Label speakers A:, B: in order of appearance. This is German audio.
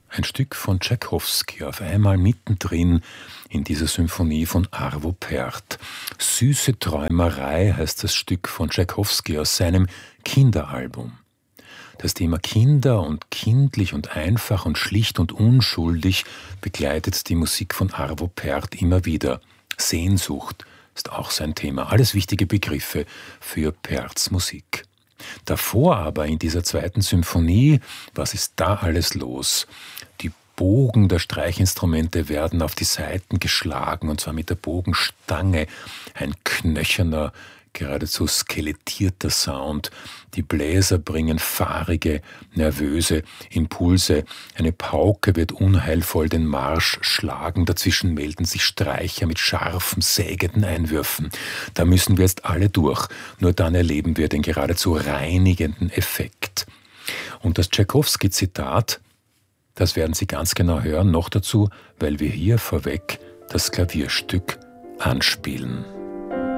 A: ein Stück von Tschaikowski, auf einmal mittendrin in dieser Symphonie von Arvo Pärt. Süße Träumerei heißt das Stück von Tschaikowski aus seinem Kinderalbum. Das Thema Kinder und kindlich und einfach und schlicht und unschuldig begleitet die Musik von Arvo Pärt immer wieder. Sehnsucht ist auch sein Thema. Alles wichtige Begriffe für Pärts Musik. Davor aber in dieser zweiten Symphonie, was ist da alles los? Die Bogen der Streichinstrumente werden auf die Saiten geschlagen, und zwar mit der Bogenstange. Ein knöcherner, geradezu skelettierter Sound. Die Bläser bringen fahrige, nervöse Impulse. Eine Pauke wird unheilvoll den Marsch schlagen. Dazwischen melden sich Streicher mit scharfen, sägenden Einwürfen. Da müssen wir jetzt alle durch. Nur dann erleben wir den geradezu reinigenden Effekt. Und das Tschaikowski-Zitat, das werden Sie ganz genau hören, noch dazu, weil wir hier vorweg das Klavierstück anspielen.